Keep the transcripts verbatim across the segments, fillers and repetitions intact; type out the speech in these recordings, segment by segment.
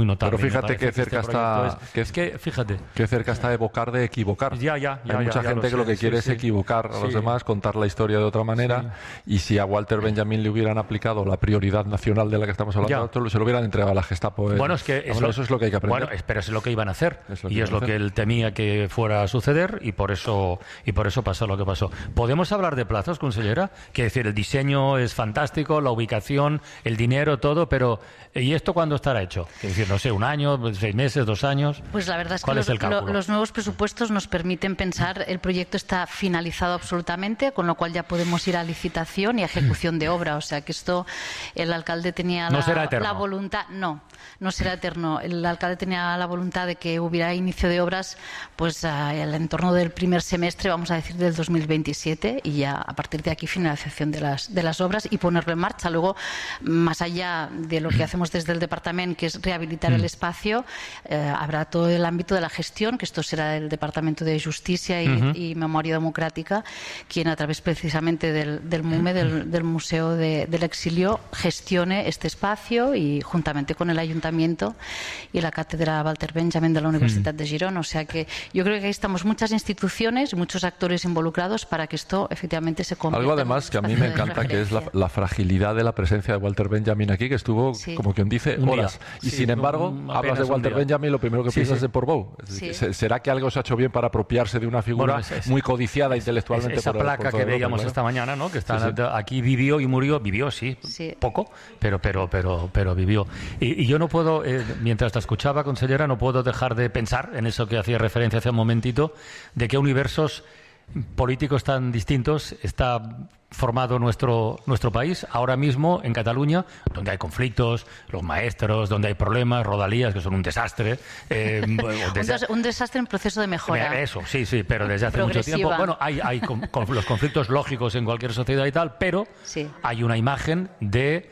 notable. Pero fíjate que este cerca está... es, que, es que, fíjate. Que cerca está evocar de equivocar. Ya, ya, ya. Hay mucha ya, ya gente lo que lo sé, que quiere sí, es equivocar sí. a los demás, contar la historia de otra manera, sí. Y si a Walter Benjamin le hubieran aplicado la prioridad nacional de la que estamos hablando, ya. se lo hubieran entregado a la Gestapo. Bueno, es que bueno, eso es lo que hay que aprender. Bueno, pero es lo que iban a hacer. Es lo y que es lo hacer. que él temía que fuera a suceder y por eso y por eso pasó lo que pasó. ¿Podemos hablar de plazos, consellera? Quiere decir, el diseño es fantástico, la ubicación, el dinero, todo, pero ¿y esto cuándo estará hecho? Quiere decir, no sé, un año, seis meses, dos años. Pues la verdad es que ¿Cuál los, es el cálculo? lo, los nuevos presupuestos nos permiten pensar, el proyecto está finalizado absolutamente, con lo cual ya podemos ir a licitación y a ejecución de obra. O sea que esto, el alcalde tenía no la, será eterno. la voluntad, no, no será eterno. El alcalde tenía la voluntad de que hubiera inicio de obras, pues en el entorno del primer semestre, vamos a decir, del dos mil veintisiete, y ya a partir de aquí finalización de las de las obras y ponerlo en marcha. Luego, más allá de lo que hacemos desde el departamento, que es rehabilitar el espacio, eh, habrá todo el ámbito de la gestión, que esto será el Departamento de Justicia y, uh-huh. y Memoria Democrática, quien a través precisamente del, del MUME, del, del Museo de, del Exilio, gestione este espacio, y juntamente con el Ayuntamiento y la Cátedra Walter Benjamin de la Universidad uh-huh. de Girona. O sea que yo creo que ahí estamos muchas instituciones, muchos actores involucrados para que esto efectivamente se convierta. Algo además que a mí me encanta, que es la, la fragilidad de la presencia de Walter Benjamin aquí, que estuvo, sí. como quien dice, horas. Y sí, sin embargo, un, hablas de Walter Benjamin, lo primero que sí, piensas sí. es de Portbou. Sí. ¿Será que algo se ha hecho bien para apropiarse de una figura bueno, es, es, muy codiciada es, intelectualmente? Es, esa por placa por que Europa, veíamos claro. esta mañana, ¿no? Que está sí, sí. aquí vivió y murió, vivió sí, sí. poco, pero pero pero pero vivió. Y, y yo no puedo, eh, mientras te escuchaba, consellera, no puedo dejar de pensar en eso que hacía referencia hace un momentito, de qué universos políticos tan distintos está formado nuestro nuestro país ahora mismo en Cataluña, donde hay conflictos, los maestros, donde hay problemas, rodalías que son un desastre, eh, un, des un desastre en proceso de mejora. Eso, sí, sí, pero desde hace mucho tiempo. Bueno, hay, hay con, con los conflictos lógicos en cualquier sociedad y tal, pero sí. hay una imagen de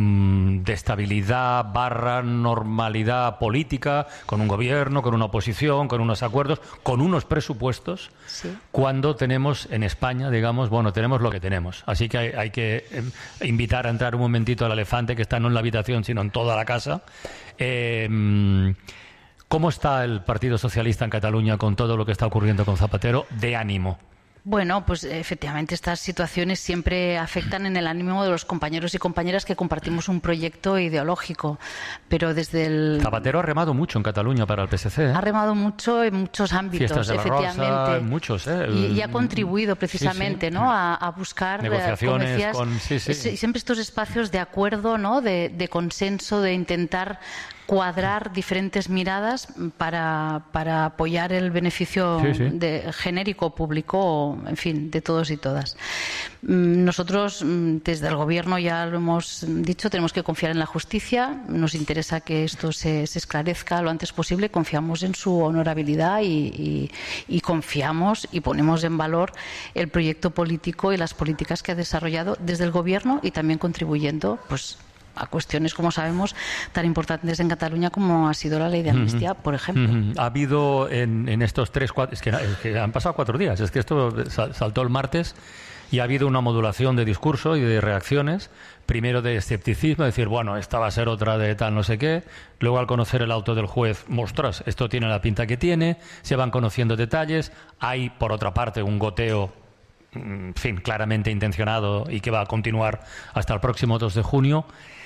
de estabilidad barra normalidad política, con un gobierno, con una oposición, con unos acuerdos, con unos presupuestos, sí. cuando tenemos en España, digamos, bueno, tenemos lo que tenemos. Así que hay, hay que eh, invitar a entrar un momentito al elefante, que está no en la habitación, sino en toda la casa. Eh, ¿Cómo está el Partido Socialista en Cataluña con todo lo que está ocurriendo con Zapatero de ánimo? Bueno, pues efectivamente estas situaciones siempre afectan en el ánimo de los compañeros y compañeras que compartimos un proyecto ideológico, pero desde el... Zapatero ha remado mucho en Cataluña para el P S C, ¿eh? Ha remado mucho en muchos ámbitos, Fiestas de la efectivamente. Rosa, en muchos, ¿eh? El... Y, y ha contribuido precisamente, sí, sí. ¿no? A, a buscar negociaciones decías, con... Sí, sí. siempre estos espacios de acuerdo, ¿no? De, de consenso, de intentar cuadrar diferentes miradas para, para apoyar el beneficio sí, sí. de, genérico, público, en fin, de todos y todas. Nosotros, desde el Gobierno, ya lo hemos dicho, tenemos que confiar en la justicia, nos interesa que esto se, se esclarezca lo antes posible, confiamos en su honorabilidad y, y, y confiamos y ponemos en valor el proyecto político y las políticas que ha desarrollado desde el Gobierno y también contribuyendo, pues, a cuestiones, como sabemos, tan importantes en Cataluña como ha sido la ley de amnistía, uh-huh. por ejemplo. Uh-huh. Ha habido en, en estos tres, cuatro, es que, es que han pasado cuatro días, es que esto saltó el martes y ha habido una modulación de discurso y de reacciones, primero de escepticismo, decir, bueno, esta va a ser otra de tal no sé qué, luego al conocer el auto del juez, mostras, esto tiene la pinta que tiene, se van conociendo detalles, hay por otra parte un goteo, en fin, claramente intencionado y que va a continuar hasta el próximo dos de junio.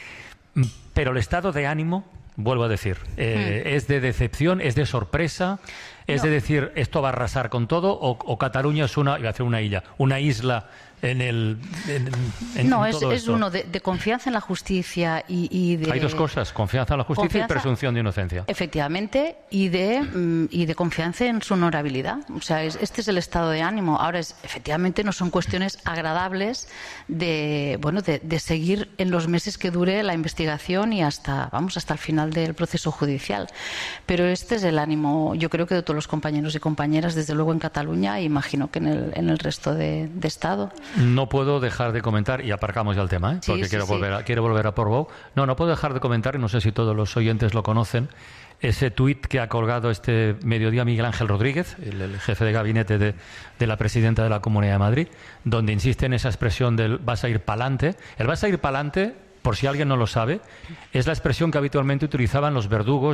Pero el estado de ánimo, vuelvo a decir, eh, mm. es de decepción, es de sorpresa, es no. de decir, esto va a arrasar con todo, o, o Cataluña es una, iba a decir una isla, una isla en el en, en, no, en es, todo es esto. uno de, de confianza en la justicia y, y de... Hay dos cosas, confianza en la justicia confianza, y presunción de inocencia. Efectivamente, y de, y de confianza en su honorabilidad. O sea, es, este es el estado de ánimo. Ahora, es, efectivamente, no son cuestiones agradables de, bueno, de, de seguir en los meses que dure la investigación y hasta, vamos, hasta el final del proceso judicial. Pero este es el ánimo, yo creo que de todos los compañeros y compañeras, desde luego en Cataluña, e imagino que en el, en el resto de, de Estado. No puedo dejar de comentar, y aparcamos ya el tema, ¿eh? Sí, porque sí, quiero, sí. volver a, quiero volver a Portbou. No, no puedo dejar de comentar, y no sé si todos los oyentes lo conocen, ese tuit que ha colgado este mediodía Miguel Ángel Rodríguez, el, el jefe de gabinete de, de la presidenta de la Comunidad de Madrid, donde insiste en esa expresión del vas a ir pa'lante. El vas a ir pa'lante, por si alguien no lo sabe, es la expresión que habitualmente utilizaban los verdugos